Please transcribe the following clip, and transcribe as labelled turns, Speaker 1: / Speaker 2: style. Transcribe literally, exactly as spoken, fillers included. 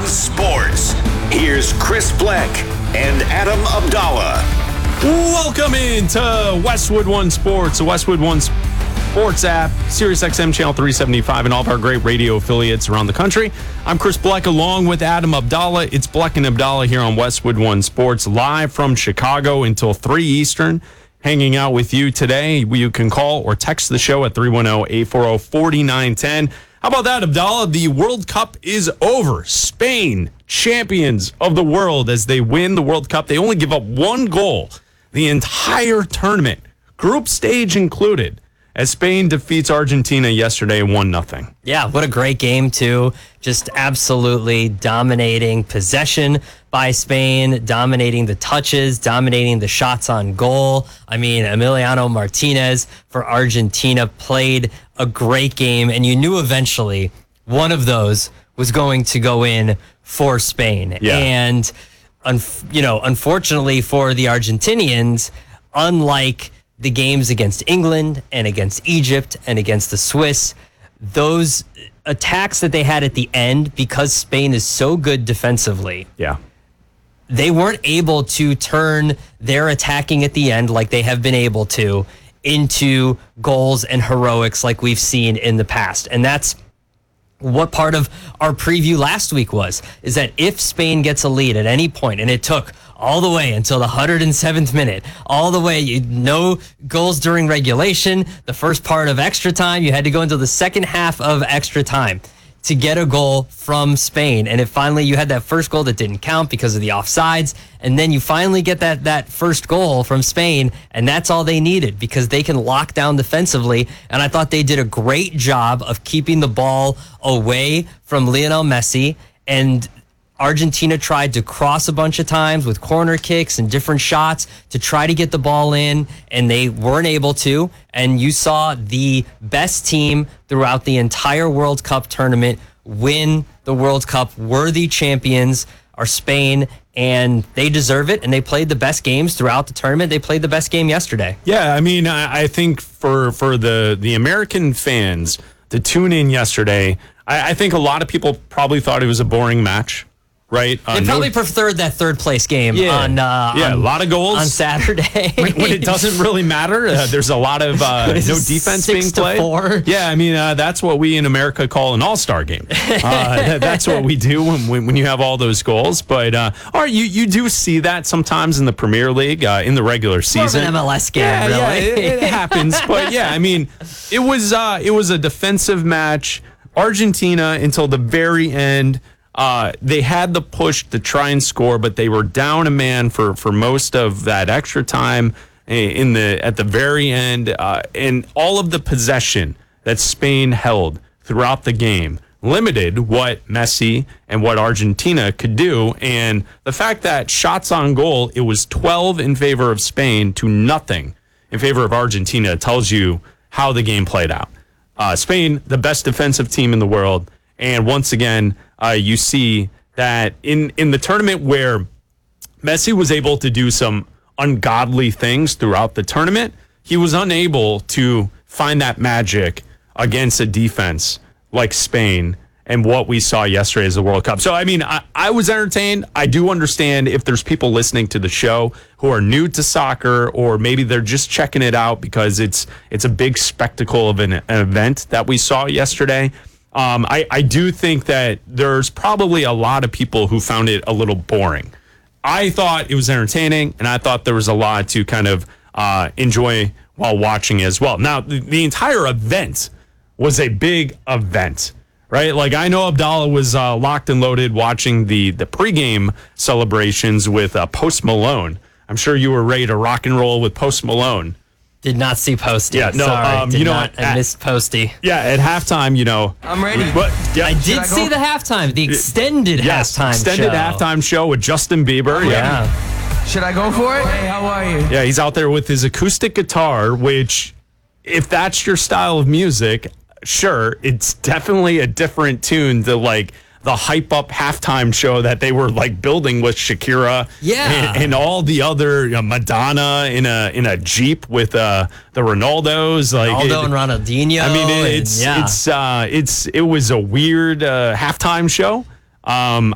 Speaker 1: Sports. Here's Chris Bleck and Adam Abdallah.
Speaker 2: Welcome into Westwood One Sports, the Westwood One Sports app, SiriusXM Channel three seventy-five, and all of our great radio affiliates around the country. I'm Chris Bleck along with Adam Abdallah. It's Bleck and Abdallah here on Westwood One Sports, live from Chicago until three Eastern. Hanging out with you today. You can call or text the show at three one zero, eight four zero, four nine one zero. How about that, Abdallah? The World Cup is over. Spain, champions of the world as they win the World Cup. They only give up one goal the entire tournament, group stage included, as Spain defeats Argentina yesterday one nothing.
Speaker 3: Yeah, what a great game, too. Just absolutely dominating possession by Spain, dominating the touches, dominating the shots on goal. I mean, Emiliano Martinez for Argentina played a great game, and you knew eventually one of those was going to go in for Spain.
Speaker 2: Yeah.
Speaker 3: And, un- you know, unfortunately for the Argentinians, unlike the games against England and against Egypt and against the Swiss, those attacks that they had at the end, because Spain is so good defensively,
Speaker 2: Yeah.
Speaker 3: they weren't able to turn their attacking at the end like they have been able to into goals and heroics like we've seen in the past. And that's what part of our preview last week was, is that if Spain gets a lead at any point, and it took all the way until the one hundred seventh minute, all the way, you no goals during regulation, the first part of extra time, you had to go into the second half of extra time to get a goal from Spain. And if finally you had that first goal that didn't count because of the offsides, and then you finally get that that first goal from Spain, and that's all they needed because they can lock down defensively. And I thought they did a great job of keeping the ball away from Lionel Messi, and Argentina tried to cross a bunch of times with corner kicks and different shots to try to get the ball in, and they weren't able to. And you saw the best team throughout the entire World Cup tournament win the World Cup. Worthy champions are Spain, and they deserve it, and they played the best games throughout the tournament. They played the best game yesterday.
Speaker 2: Yeah, I mean, I, I think for, for the, the American fans to tune in yesterday, I, I think a lot of people probably thought it was a boring match. Right,
Speaker 3: uh, they probably no, preferred that third place game.
Speaker 2: Yeah,
Speaker 3: on uh,
Speaker 2: yeah,
Speaker 3: on,
Speaker 2: a lot of goals
Speaker 3: on Saturday.
Speaker 2: when, when it doesn't really matter, uh, there's a lot of uh, no defense
Speaker 3: Six
Speaker 2: being
Speaker 3: to
Speaker 2: played.
Speaker 3: Four.
Speaker 2: Yeah, I mean uh, that's what we in America call an all-star game. Uh, that's what we do when when you have all those goals. But uh, all right, you you do see that sometimes in the Premier League uh, in the regular season.
Speaker 3: More of an M L S game,
Speaker 2: yeah,
Speaker 3: really.
Speaker 2: Yeah, it, it happens. But yeah, I mean, it was uh, it was a defensive match. Argentina until the very end. Uh, they had the push to try and score, but they were down a man for, for most of that extra time in the at the very end. Uh, and all of the possession that Spain held throughout the game limited what Messi and what Argentina could do. And the fact that shots on goal, it was twelve in favor of Spain to nothing in favor of Argentina, tells you how the game played out. Uh, Spain, the best defensive team in the world. And once again, Uh, you see that in, in the tournament where Messi was able to do some ungodly things throughout the tournament, he was unable to find that magic against a defense like Spain and what we saw yesterday as the World Cup. So, I mean, I, I was entertained. I do understand if there's people listening to the show who are new to soccer, or maybe they're just checking it out because it's it's a big spectacle of an, an event that we saw yesterday. Um, I, I do think that there's probably a lot of people who found it a little boring. I thought it was entertaining, and I thought there was a lot to kind of uh, enjoy while watching as well. Now, the, the entire event was a big event, right? Like, I know Abdallah was uh, locked and loaded watching the, the pregame celebrations with uh, Post Malone. I'm sure you were ready to rock and roll with Post Malone.
Speaker 3: Did not see Posty.
Speaker 2: Yeah, no,
Speaker 3: Sorry,
Speaker 2: um,
Speaker 3: did
Speaker 2: you know
Speaker 3: not,
Speaker 2: what?
Speaker 3: I
Speaker 2: At,
Speaker 3: missed Posty.
Speaker 2: Yeah, at halftime, you know.
Speaker 4: I'm ready.
Speaker 2: But, yeah,
Speaker 3: I did I see the halftime, the extended
Speaker 2: yes,
Speaker 3: halftime
Speaker 2: extended
Speaker 3: show.
Speaker 2: halftime show with Justin Bieber.
Speaker 3: Yeah.
Speaker 2: yeah.
Speaker 4: Should I go for it? Hey, how are you?
Speaker 2: Yeah, he's out there with his acoustic guitar, which, if that's your style of music, sure, it's definitely a different tune to, like, the hype up halftime show that they were like building with Shakira,
Speaker 3: yeah,
Speaker 2: and, and all the other, you know, Madonna in a in a Jeep with uh, the Ronaldos, like
Speaker 3: Ronaldo
Speaker 2: it,
Speaker 3: and Ronaldinho.
Speaker 2: I mean, it, it's
Speaker 3: and, yeah.
Speaker 2: it's uh, it's it was a weird uh, halftime show. Um,